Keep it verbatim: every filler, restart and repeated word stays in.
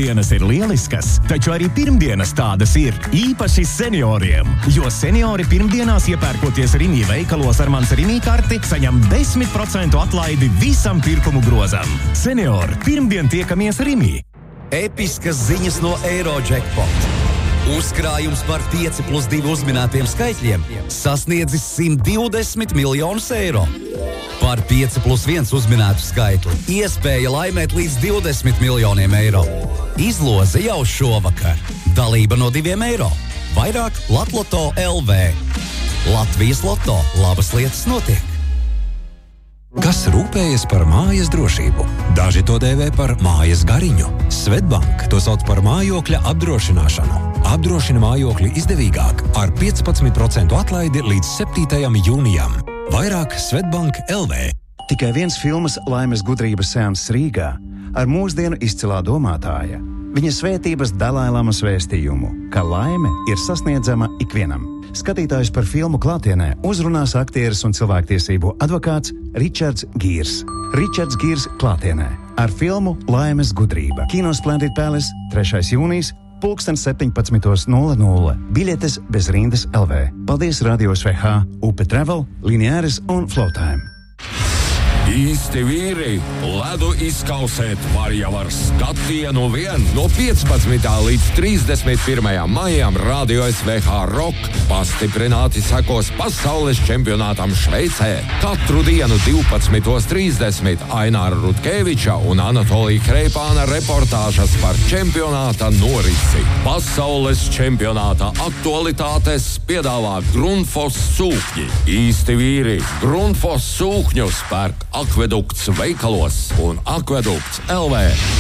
Otrdienas ir lieliskas, taču arī pirmdienas tādas ir, īpaši senioriem. Jo seniori pirmdienās iepērkoties Rimi veikalos ar mans Rimi karti, saņem desmit procentu atlaidi visam pirkumu grozam. Seniori, pirmdien tiekamies Rimi. Episkas ziņas no Eurojackpot. Uzkrājums par pieci plus divi uzminētiem skaitļiem sasniedzis simt divdesmit miljonus eiro. Par pieci plus viens uzminētu skaitli iespēja laimēt līdz divdesmit miljoniem eiro. Izloze jau šovakar. Dalība no diviem eiro. Vairāk Latloto L V. Latvijas Loto. Labas lietas notiek. Kas rūpējas par mājas drošību? Daži to dēvē par mājas gariņu. Svetbank to sauc par mājokļa apdrošināšanu. Apdrošina mājokļu izdevīgāk ar piecpadsmit procentu atlaidi līdz septītajam jūnijam. Vairāk Svetbank L V. Tikai viens filmas Laimes gudrības seanss Rīgā ar mūsdienu izcilā domātāja. Viņa svētības Dalailamas vēstījumu, ka laime ir sasniedzama ikvienam. Skatītājus par filmu klātienē uzrunās aktieris un cilvēktiesību advokāts Ričards Gīrs. Ričards Gīrs klātienē ar filmu Laimes gudrība. Kino Splendid Palace, trešais jūnijas, pulksten septiņpadsmit nulle nulle. Biļetes bez rindas L V. Paldies Radio S V H, Upe Travel, Lineāris un Flowtime. Īsti vīri ledu izkausēt var jau ar skatienu vien. No piecpadsmitā līdz trīsdesmit pirmajam maijam Radio S V H Rock pastiprināti sekos pasaules čempionātam Šveicē. Katru dienu divpadsmit trīsdesmit Aināra Rutkeviča un Anatolija Kreipāna reportāžas par čempionāta norisi. Pasaules čempionāta aktualitātes piedāvā Grundfos sūkņi. Īsti vīri Grundfos sūkņus pērk Akvedukts veikalos un Akvedukts L V.